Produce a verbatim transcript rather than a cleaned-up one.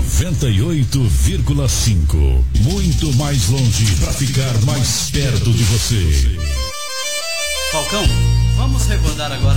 noventa e oito vírgula cinco. Muito mais longe para ficar mais perto de você. Falcão, vamos recordar agora